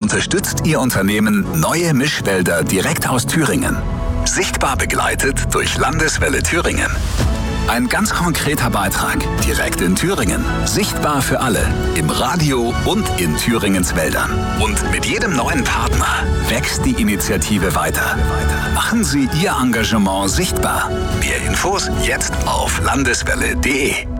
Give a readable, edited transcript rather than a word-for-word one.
unterstützt Ihr Unternehmen neue Mischwälder direkt aus Thüringen. Sichtbar begleitet durch Landeswelle Thüringen. Ein ganz konkreter Beitrag direkt in Thüringen. Sichtbar für alle. Im Radio und in Thüringens Wäldern. Und mit jedem neuen Partner wächst die Initiative weiter. Machen Sie Ihr Engagement sichtbar. Mehr Infos jetzt auf landeswelle.de.